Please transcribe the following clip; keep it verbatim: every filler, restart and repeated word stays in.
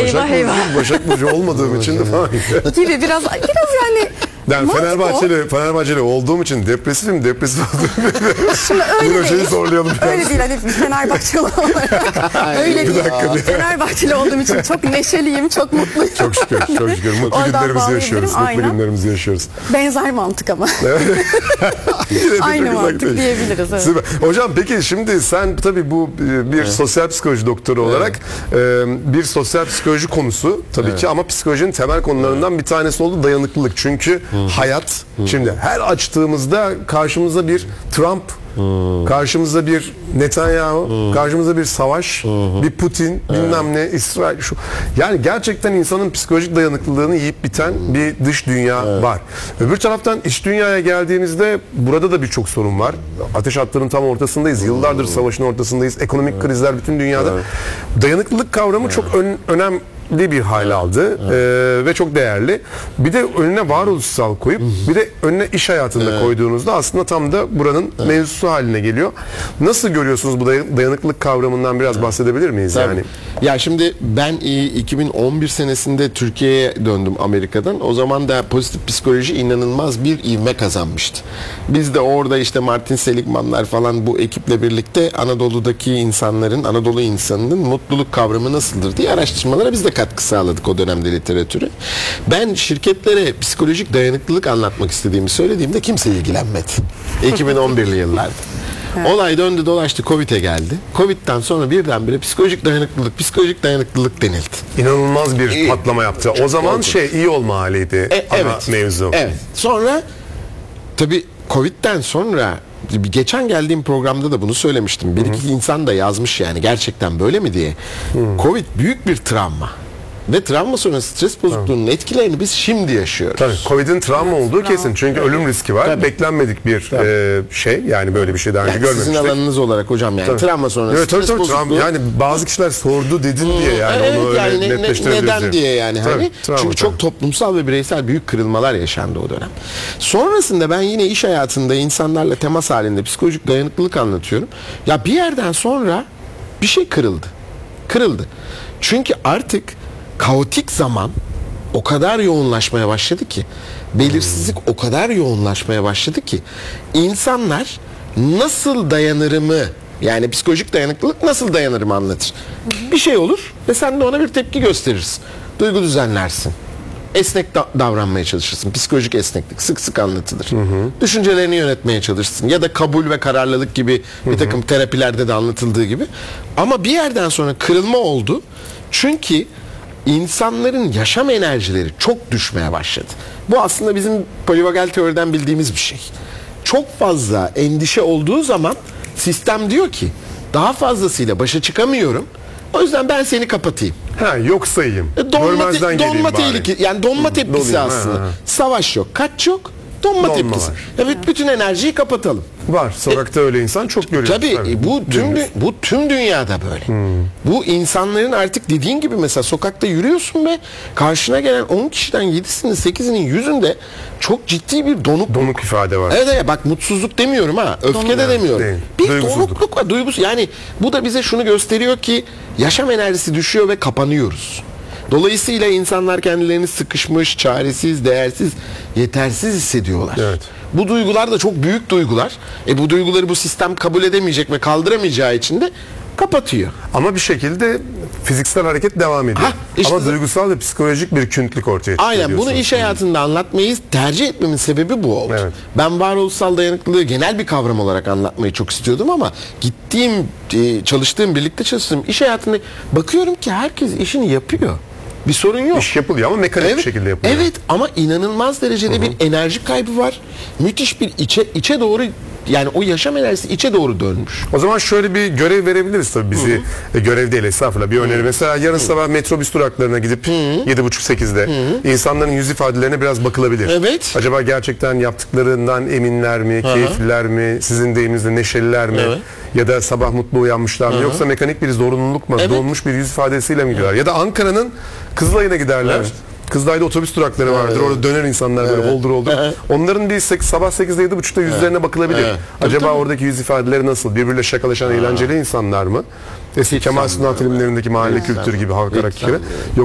Başak eyvah, eyvah. Burcu, Başak Burcu olmadığım için de falan. Gibi biraz biraz yani. Yani Fenerbahçeli, Fenerbahçeli olduğum için depresifim, depresif olduğum Şimdi öyle Bunu şeyi değil. zorlayalım biraz. Öyle değil. Hani Fenerbahçeli olarak. Öyle Bir değil. dakika diye. Fenerbahçeli olduğum için çok neşeliyim, çok mutluyum. Çok şükür, çok şükür. Mutlu Oradan günlerimizi yaşıyoruz. Mutlu aynen. günlerimizi yaşıyoruz. Benzer mantık ama. Yine de Aynı çok mantık uzak değil. diyebiliriz. Evet. Süper. Hocam peki şimdi sen tabii bu bir evet. sosyal psikoloji doktoru olarak evet. bir sosyal psikoloji konusu tabii evet. ki ama psikolojinin temel konularından evet. bir tanesi oldu dayanıklılık. Çünkü Hı. hayat Hı. şimdi her açtığımızda karşımıza bir Trump, Hmm. karşımızda bir Netanyahu, hmm. karşımızda bir savaş, hmm. bir Putin, evet. bilmem ne, İsrail şu. Yani gerçekten insanın psikolojik dayanıklılığını yiyip biten hmm. bir dış dünya evet. var. Öbür taraftan iç dünyaya geldiğimizde burada da birçok sorun var. Ateş hattının tam ortasındayız. Yıllardır hmm. savaşın ortasındayız. Ekonomik evet. krizler bütün dünyada. Evet. Dayanıklılık kavramı evet. çok ön, önem bir hal aldı evet. ee, ve çok değerli. Bir de önüne varoluşsal koyup bir de önüne iş hayatında evet. koyduğunuzda aslında tam da buranın evet. mevzusu haline geliyor. Nasıl görüyorsunuz bu dayanıklılık kavramından biraz evet. bahsedebilir miyiz Tabii. yani? Ya şimdi ben iki bin on bir senesinde Türkiye'ye döndüm Amerika'dan. O zaman da pozitif psikoloji inanılmaz bir ivme kazanmıştı. Biz de orada işte Martin Seligmanlar falan bu ekiple birlikte Anadolu'daki insanların, Anadolu insanının mutluluk kavramı nasıldır diye araştırmalara biz de katkı sağladık o dönemde literatürü. Ben şirketlere psikolojik dayanıklılık anlatmak istediğimi söylediğimde kimse ilgilenmedi. iki bin on birli yıllarda. Evet. Olay döndü dolaştı, Covid'e geldi. Covid'den sonra birdenbire psikolojik dayanıklılık, psikolojik dayanıklılık denildi. İnanılmaz bir ee, patlama yaptı. O zaman oldu. şey iyi olma haliydi e, ana evet, mevzu. Evet. Sonra tabii Covid'den sonra geçen geldiğim programda da bunu söylemiştim. Bir iki insan da yazmış yani gerçekten böyle mi diye. Hı. Covid büyük bir travma. Ve travma sonrası stres bozukluğunun tamam. etkilerini biz şimdi yaşıyoruz. Tabii Covid'in travma olduğu kesin. Çünkü evet. ölüm riski var. Tabii. Beklenmedik bir e, şey. Yani böyle bir şey daha önce yani görmemiştik. Sizin alanınız olarak hocam yani tabii. travma sonrası evet, stres tabii, bozukluğu. Travma, yani bazı kişiler sordu dedin diye yani evet, onu yani öyle ne, netleştirebiliriz. Neden diye yani. Tabii, hani. travma, Çünkü tabii. çok toplumsal ve bireysel büyük kırılmalar yaşandı o dönem. Sonrasında ben yine iş hayatında insanlarla temas halinde psikolojik dayanıklılık anlatıyorum. Ya bir yerden sonra bir şey kırıldı. Kırıldı. Çünkü artık kaotik zaman o kadar yoğunlaşmaya başladı ki, belirsizlik o kadar yoğunlaşmaya başladı ki insanlar nasıl dayanırımı, yani psikolojik dayanıklılık nasıl dayanırımı anlatır. Bir şey olur ve sen de ona bir tepki gösterirsin. Duygu düzenlersin. Esnek da- davranmaya çalışırsın. Psikolojik esneklik sık sık anlatılır. Hı hı. Düşüncelerini yönetmeye çalışırsın. Ya da kabul ve kararlılık gibi bir takım hı hı. terapilerde de anlatıldığı gibi. Ama bir yerden sonra kırılma oldu. Çünkü İnsanların yaşam enerjileri çok düşmeye başladı. Bu aslında bizim polivagal teoriden bildiğimiz bir şey. Çok fazla endişe olduğu zaman sistem diyor ki daha fazlasıyla başa çıkamıyorum. O yüzden ben seni kapatayım. Ha, yok sayayım. E, donma te- donma tehlike, yani donma tepkisi Dolayım, aslında. Ha, ha. Savaş yok, kaç yok. Donma, donma tepkisi. Var. Evet, bütün enerjiyi kapatalım. Var. Sokakta e, öyle insan çok görüyoruz. Tabii, tabii. bu tüm dü- bu tüm dünyada böyle. Hmm. Bu insanların artık dediğin gibi mesela sokakta yürüyorsun ve karşına gelen on kişiden yedisinin sekizinin yüzünde çok ciddi bir donuk donuk ifade var. Evet, evet bak mutsuzluk demiyorum ha. Öfke donuk de demiyorum. Değil. Bir donukluk var, duygusu. Yani bu da bize şunu gösteriyor ki yaşam enerjisi düşüyor ve kapanıyoruz. Dolayısıyla insanlar kendilerini sıkışmış, çaresiz, değersiz, yetersiz hissediyorlar. Evet. Bu duygular da çok büyük duygular. E bu duyguları bu sistem kabul edemeyecek ve kaldıramayacağı için de kapatıyor. Ama bir şekilde fiziksel hareket devam ediyor. Ha, işte Ama duygusal ve psikolojik bir küntlik ortaya çıkıyor. Aynen, bunu iş hayatında anlatmayı tercih etmemin sebebi bu oldu. Evet. Ben varoluşsal dayanıklılığı genel bir kavram olarak anlatmayı çok istiyordum ama gittiğim, çalıştığım, birlikte çalıştığım iş hayatında bakıyorum ki herkes işini yapıyor. Bir sorun yok. İş yapılıyor ama mekanik evet, bir şekilde yapılıyor. Evet ama inanılmaz derecede Hı-hı. bir enerji kaybı var. Müthiş bir içe içe doğru, yani o yaşam enerjisi içe doğru dönmüş. O zaman şöyle bir görev verebiliriz tabii bizi. E, görev değil estağfurullah, bir öneri. Hı-hı. Mesela yarın Hı-hı. sabah metrobüs duraklarına gidip yedi buçuk sekizde Hı-hı. insanların yüz ifadelerine biraz bakılabilir. Evet. Acaba gerçekten yaptıklarından eminler mi, Hı-hı. keyifliler mi, sizin deyiminizle neşeliler mi? Evet. Ya da sabah mutlu uyanmışlar mı? Hı-hı. Yoksa mekanik bir zorunluluk mu? Evet. Donmuş bir yüz ifadesiyle mi gidiyorlar? Ya da Ankara'nın Kızılay'ına giderler. Evet. Kızılay'da otobüs durakları vardır. Evet. Orada döner insanlar evet. böyle holdur holdur. Evet. Onların bir sabah sekizde yedi buçukta yüzlerine evet. bakılabilir. Evet. Acaba tabii, oradaki yüz ifadeleri nasıl? Birbiriyle şakalaşan, ha. eğlenceli insanlar mı? Eski Kemal Sunal filmlerindeki mahalle kültürü gibi, halk karakteri.